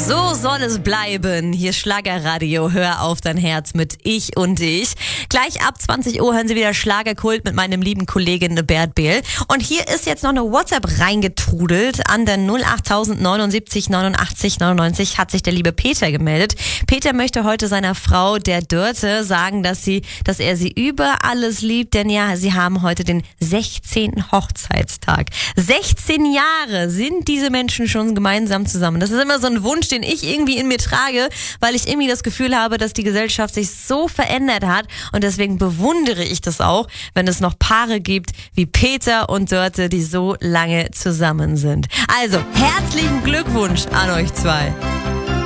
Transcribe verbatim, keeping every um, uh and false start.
So soll es bleiben. Hier Schlagerradio. Hör auf dein Herz mit Ich und Ich. Gleich ab zwanzig Uhr hören Sie wieder Schlagerkult mit meinem lieben Kollegen Bert Behl. Und hier ist jetzt noch eine WhatsApp reingetrudelt. An der null acht neunundsiebzig neunundachtzig neunundneunzig hat sich der liebe Peter gemeldet. Peter möchte heute seiner Frau, der Dörte, sagen, dass sie, dass er sie über alles liebt. Denn ja, sie haben heute den sechzehnten Hochzeitstag. sechzehn Jahre sind diese Menschen schon gemeinsam zusammen. Das ist immer so ein Wunsch, den ich irgendwie in mir trage, weil ich irgendwie das Gefühl habe, dass die Gesellschaft sich so verändert hat und deswegen bewundere ich das auch, wenn es noch Paare gibt wie Peter und Dörte, die so lange zusammen sind. Also, herzlichen Glückwunsch an euch zwei.